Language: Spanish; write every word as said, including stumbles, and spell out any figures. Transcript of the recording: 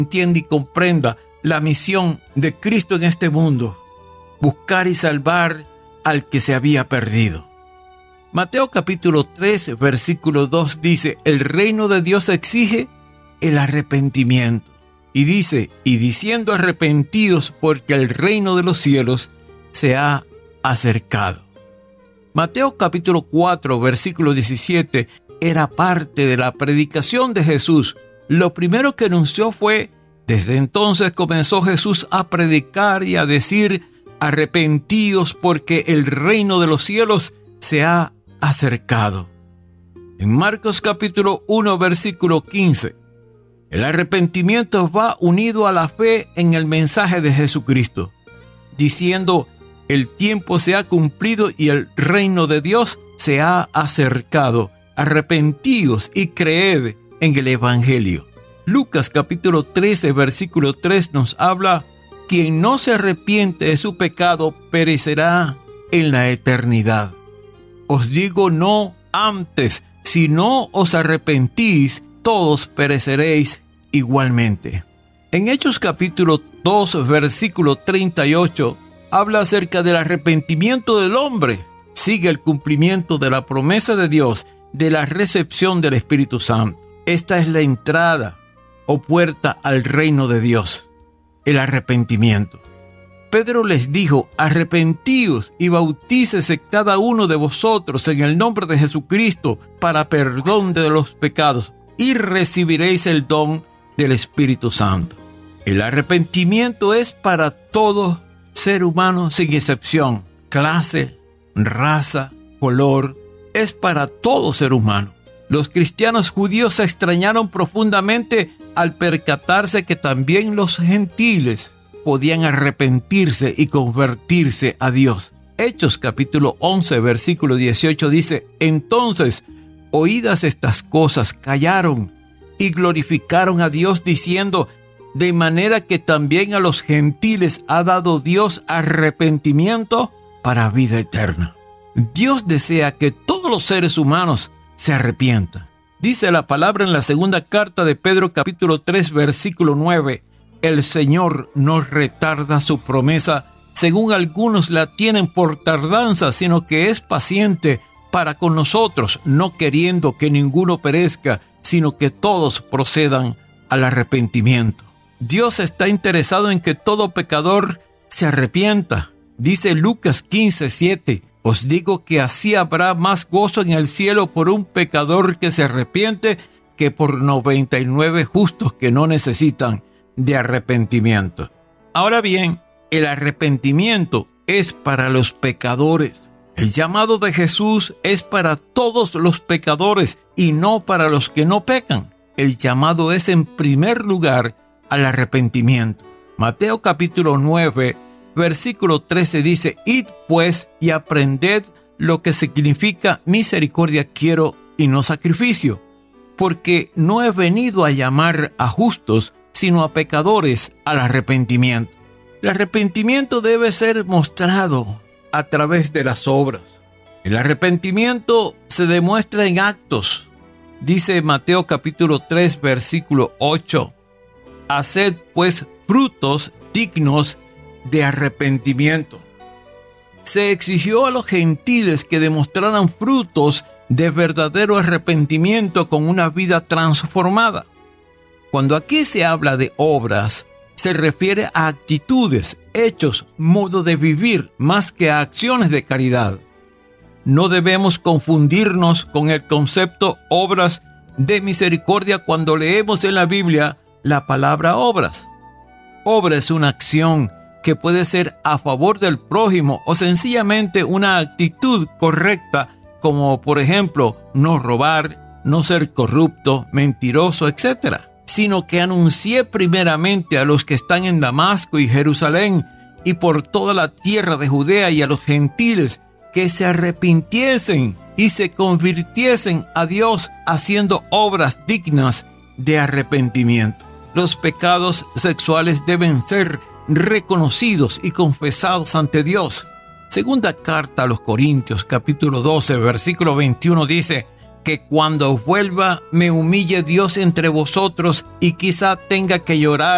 entienda y comprenda la misión de Cristo en este mundo: buscar y salvar al que se había perdido. Mateo capítulo tres, versículo dos dice: el reino de Dios exige el arrepentimiento. Y dice: y diciendo arrepentidos, porque el reino de los cielos se ha acercado. Mateo capítulo cuatro, versículo diecisiete, era parte de la predicación de Jesús. Lo primero que anunció fue: desde entonces comenzó Jesús a predicar y a decir: arrepentidos, porque el reino de los cielos se ha acercado. En Marcos capítulo uno, versículo quince, el arrepentimiento va unido a la fe en el mensaje de Jesucristo, diciendo: el tiempo se ha cumplido y el reino de Dios se ha acercado. Arrepentíos y creed en el Evangelio. Lucas capítulo trece, versículo tres nos habla: quien no se arrepiente de su pecado perecerá en la eternidad. Os digo no antes, si no os arrepentís, todos pereceréis igualmente. En Hechos capítulo dos, versículo treinta y ocho, habla acerca del arrepentimiento del hombre. Sigue el cumplimiento de la promesa de Dios de la recepción del Espíritu Santo. Esta es la entrada o puerta al reino de Dios, el arrepentimiento. Pedro les dijo: arrepentíos y bautícese cada uno de vosotros en el nombre de Jesucristo para perdón de los pecados, y recibiréis el don del Espíritu Santo. El arrepentimiento es para todo ser humano sin excepción, clase, raza, color, es para todo ser humano. Los cristianos judíos se extrañaron profundamente al percatarse que también los gentiles podían arrepentirse y convertirse a Dios. Hechos capítulo once, versículo dieciocho dice: entonces, oídas estas cosas, callaron y glorificaron a Dios diciendo: de manera que también a los gentiles ha dado Dios arrepentimiento para vida eterna. Dios desea que todos los seres humanos se arrepientan. Dice la palabra en la segunda carta de Pedro capítulo tres, versículo nueve: el Señor no retarda su promesa, según algunos la tienen por tardanza, sino que es paciente para con nosotros, no queriendo que ninguno perezca, sino que todos procedan al arrepentimiento. Dios está interesado en que todo pecador se arrepienta. Dice Lucas quince, siete: os digo que así habrá más gozo en el cielo por un pecador que se arrepiente que por noventa y nueve justos que no necesitan de arrepentimiento. Ahora bien, el arrepentimiento es para los pecadores. El llamado de Jesús es para todos los pecadores y no para los que no pecan. El llamado es en primer lugar al arrepentimiento. Mateo capítulo nueve, versículo trece dice: id pues y aprended lo que significa misericordia quiero y no sacrificio, porque no he venido a llamar a justos, sino a pecadores al arrepentimiento. El arrepentimiento debe ser mostrado a través de las obras. El arrepentimiento se demuestra en actos. Dice Mateo capítulo tres, versículo ocho: haced pues frutos dignos de arrepentimiento. Se exigió a los gentiles que demostraran frutos de verdadero arrepentimiento con una vida transformada. Cuando aquí se habla de obras, se refiere a actitudes, hechos, modo de vivir, más que a acciones de caridad. No debemos confundirnos con el concepto obras de misericordia cuando leemos en la Biblia la palabra obras. Obra es una acción que puede ser a favor del prójimo o sencillamente una actitud correcta, como por ejemplo no robar, no ser corrupto, mentiroso, etcétera, sino que anuncié primeramente a los que están en Damasco y Jerusalén y por toda la tierra de Judea y a los gentiles que se arrepintiesen y se convirtiesen a Dios haciendo obras dignas de arrepentimiento. Los pecados sexuales deben ser reconocidos y confesados ante Dios. Segunda carta a los Corintios, capítulo doce, versículo veintiuno dice: que cuando vuelva me humille Dios entre vosotros y quizá tenga que llorar